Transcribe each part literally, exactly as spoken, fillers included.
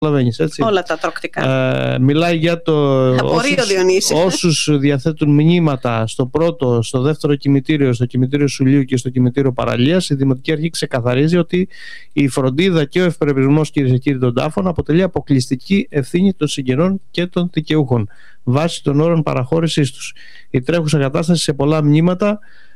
Έτσι. Όλα τα τροκτικά. Ε, μιλάει για το όσους, όσους διαθέτουν μνήματα στο πρώτο, στο δεύτερο κημητήριο, στο κημητήριο Σουλίου και στο κημητήριο Παραλίας. Η Δημοτική Αρχή ξεκαθαρίζει ότι η φροντίδα και ο ευπρεπισμός, κυρίες και κύριοι, των τάφων αποτελεί αποκλειστική ευθύνη των συγγενών και των δικαιούχων βάσει των όρων παραχώρησής τους. Η τρέχουσα κατάσταση σε πολλά μνήματα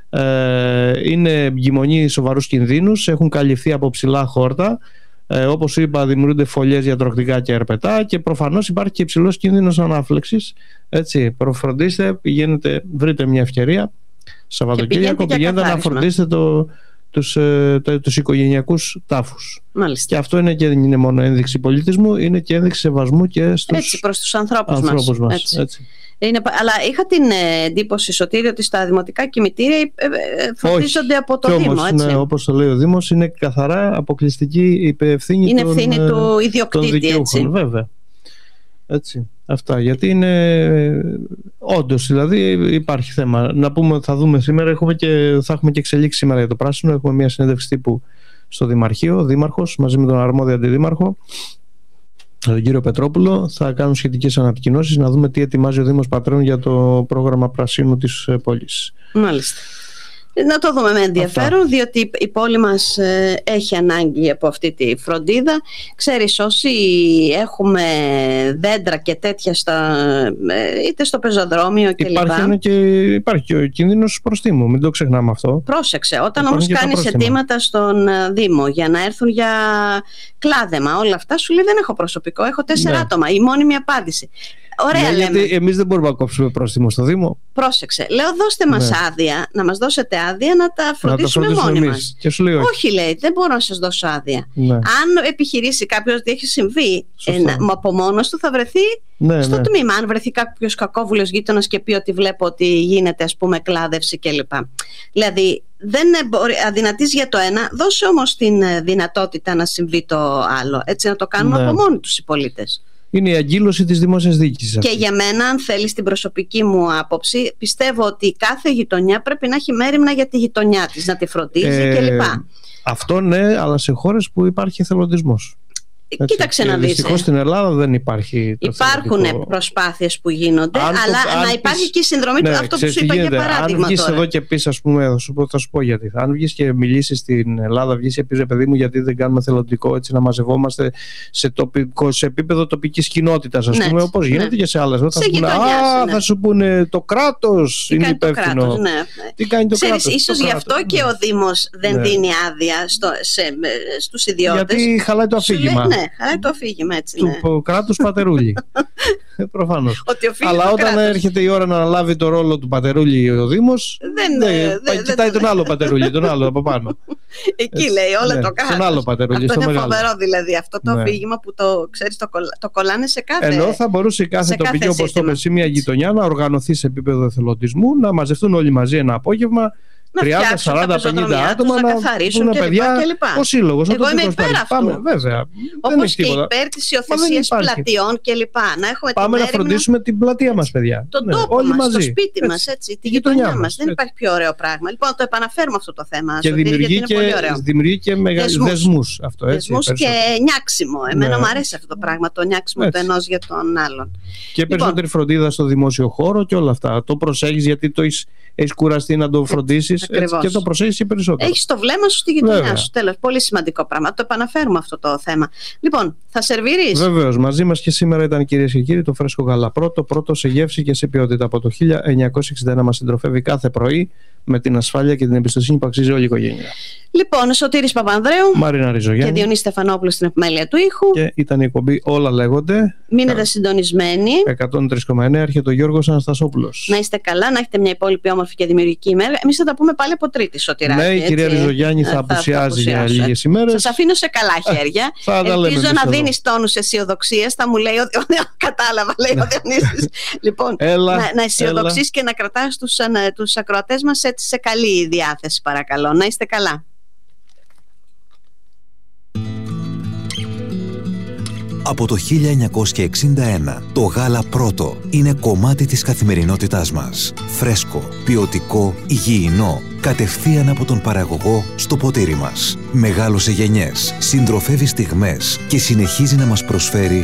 ε, είναι εγκυμονή σοβαρούς κινδύνους, έχουν καλυφθεί από ψηλά χόρτα. Ε, όπως είπα, δημιουργούνται φωλιές για τροκτικά και ερπετά και προφανώς υπάρχει και υψηλός κίνδυνος ανάφλεξης. Έτσι, προφροντίστε, πηγαίνετε, βρείτε μια ευκαιρία Σαββατοκύριακο, πηγαίνετε να φροντίσετε το, τους, το, τους οικογενειακούς τάφους. Μάλιστα. Και αυτό είναι και δεν είναι μόνο ένδειξη πολιτισμού, είναι και ένδειξη σεβασμού και στους έτσι, προς τους ανθρώπους, ανθρώπους μας. μας. Έτσι. Έτσι. Είναι, αλλά είχα την εντύπωση, Σωτήρη, ότι στα δημοτικά κημητήρια φροντίζονται Όχι. από το και Δήμο. Όμως, έτσι. Ναι, όπως το λέει ο Δήμος, είναι καθαρά αποκλειστική υπευθύνη είναι των, ευθύνη του ιδιοκτήτη, των δικαιούχων. Έτσι. Βέβαια. Έτσι. Αυτά. Γιατί είναι όντως, δηλαδή υπάρχει θέμα. Να πούμε, θα δούμε σήμερα, έχουμε και, θα έχουμε και εξελίξει σήμερα για το πράσινο. Έχουμε μια συνέντευξη τύπου στο Δημαρχείο, ο Δήμαρχος μαζί με τον αρμόδιο αντιδήμαρχο, τον κύριο Πετρόπουλο. Θα κάνουν σχετικές ανακοινώσεις, να δούμε τι ετοιμάζει ο Δήμος Πατρών για το πρόγραμμα πρασίνου της πόλης. Μάλιστα. Να το δούμε με ενδιαφέρον. Αυτά. Διότι η πόλη μας ε, έχει ανάγκη από αυτή τη φροντίδα. Ξέρεις, όσοι έχουμε δέντρα και τέτοια στα, ε, είτε στο πεζοδρόμιο κλπ. Υπάρχει και, υπάρχει και ο κίνδυνος προστίμου, μην το ξεχνάμε αυτό. Πρόσεξε, όταν όμως κάνεις αιτήματα στον Δήμο για να έρθουν για κλάδεμα, όλα αυτά, σου λέει δεν έχω προσωπικό, έχω τέσσερα ναι. άτομα. Η μόνιμη απάντηση. Ωραία, ναι, λέμε. Γιατί εμείς δεν μπορούμε να κόψουμε πρόστιμο στο Δήμο. Πρόσεξε. Λέω, δώστε μας ναι. άδεια, να μας δώσετε άδεια να τα φροντίσουμε, να τα μόνοι μας. Και σου λέει όχι. όχι, λέει, δεν μπορώ να σας δώσω άδεια. Ναι. Αν επιχειρήσει κάποιος ότι έχει συμβεί ε, από μόνος του, θα βρεθεί ναι, στο ναι. τμήμα. Αν βρεθεί κάποιος κακόβουλος γείτονας και πει ότι βλέπω ότι γίνεται, ας πούμε, κλάδευση κλπ. Δηλαδή, δεν μπορεί, αδυνατείς για το ένα, δώσε όμως την δυνατότητα να συμβεί το άλλο. Έτσι, να το κάνουν ναι. από μόνοι τους οι πολίτες. Είναι η αγκύλωση της δημόσιας διοίκησης. Και για μένα, αν θέλεις την προσωπική μου άποψη, πιστεύω ότι κάθε γειτονιά πρέπει να έχει μέριμνα για τη γειτονιά της, να τη φροντίζει ε, κλπ. Αυτό ναι, αλλά σε χώρες που υπάρχει εθελοντισμός. Έτσι. Κοίταξε να δεις. Δυστυχώς στην Ελλάδα δεν υπάρχει. Το υπάρχουν θελοντικό... προσπάθειες που γίνονται, αν αλλά το, να υπάρχει πεις, και η συνδρομή ναι, του. Αυτό που σου είπα για παράδειγμα. Αν βγεις τώρα. εδώ και πεις, ας πούμε, θα σου, πω, θα σου πω γιατί. Αν βγεις και μιλήσεις στην Ελλάδα, βγεις και πεις, ρε παιδί μου, γιατί δεν κάνουμε θελοντικό, έτσι να μαζευόμαστε σε, τοπικό, σε επίπεδο τοπικής κοινότητας, ας ναι, πούμε, όπως ναι. γίνεται και σε άλλες. Θα, σε πούνε, α, ναι. θα σου πούνε το κράτος είναι υπεύθυνο. Τι κάνει το κράτος. Ίσως γι' αυτό και ο Δήμος δεν δίνει άδεια στους ιδιώτες. Γιατί χαλάει το αφήγημα. Ναι, χαλάει το αφήγημα, έτσι. Του ναι. κράτους πατερούλη. Προφανώς. Αλλά όταν κράτος. έρχεται η ώρα να αναλάβει το ρόλο του πατερούλη ο Δήμος, δεν, ναι, δε, δε, κοιτάει δε, τον άλλο πατερούλη, τον άλλο από πάνω. Εκεί έτσι, λέει όλο ναι, το κράτος. Τον άλλο πατερούλη. Αυτό είναι μεγάλο. Φοβερό δηλαδή. Αυτό το ναι. αφήγημα που το, ξέρεις, το, κολλά, το κολλάνε σε κάθε. Ενώ θα μπορούσε η κάθε τοπική, όπως το είπε, μια γειτονιά να οργανωθεί σε επίπεδο εθελοντισμού, να μαζευτούν όλοι μαζί ένα απόγευμα. τριάντα, σαράντα, πενήντα άτομα να καθαρίσουν και παιδιά, λοιπά. Ο σύλλογος. Εγώ είμαι υπέρ αυτού. Πάμε, βέβαια. Όπως και υπέρ της υιοθεσίας πλατιών και λοιπά. Να έχουμε Πάμε να φροντίσουμε την πλατεία μας, παιδιά. Τον τόπο μας, το σπίτι μας, τη γειτονιά μας. Δεν υπάρχει πιο ωραίο πράγμα. Λοιπόν, το επαναφέρουμε αυτό το θέμα. Και δημιουργεί και δεσμούς. Δεσμούς και νιάξιμο. Εμένα μου αρέσει αυτό το πράγμα, το νιάξιμο του ενός για τον άλλον. Και περισσότερη φροντίδα στο δημόσιο χώρο και όλα αυτά. Το προσέχεις γιατί το έχεις κουραστεί να το φροντίσεις. Έτσι, και το προσέχεις και περισσότερο. Έχεις το βλέμμα σου στη γειτονιά σου. Τέλος, πολύ σημαντικό πράγμα. Το επαναφέρουμε αυτό το θέμα. Λοιπόν, θα σερβίρεις. Βεβαίως, μαζί μας και σήμερα ήταν, κυρίες και κύριοι, το φρέσκο γαλαπρό. Το πρώτο σε γεύση και σε ποιότητα. Από το χίλια εννιακόσια εξήντα ένα μας συντροφεύει κάθε πρωί με την ασφάλεια και την εμπιστοσύνη που αξίζει όλη η οικογένεια. Λοιπόν, Σωτήρης Παπανδρέου, Μαρίνα Ριζογιάννη και Διονύση Στεφανόπουλου στην επιμέλεια του ήχου. Και ήταν η εκπομπή Όλα Λέγονται. Μείνετε Κα... συντονισμένοι. εκατόν τρία κόμμα εννέα έρχεται ο Γιώργος Αναστασόπουλος. Να είστε καλά, να έχετε μια υπόλοιπη όμορφη και δημιουργική ημέρα. Εμείς θα τα πούμε πάλι από Τρίτη, Σωτηράκη. Ναι, η κυρία Ριζογιάννη θα, θα απουσιάζει για λίγες ημέρες. Σας αφήνω σε καλά χέρια. Ελπίζω να δίνεις τόνους αισιοδοξίας. Θα μου λέει ότι. Κατάλαβα, λέει ο Διονύσης. Λοιπόν, να αισιοδοξείς και να κρατάς τους ακροατές μας έτσι σε καλή διάθεση, παρακαλώ. Να είστε καλά. Από το χίλια εννιακόσια εξήντα ένα, το γάλα πρώτο είναι κομμάτι της καθημερινότητάς μας. Φρέσκο, ποιοτικό, υγιεινό, κατευθείαν από τον παραγωγό στο ποτήρι μας. Μεγάλωσε γενιές, συντροφεύει στιγμές και συνεχίζει να μας προσφέρει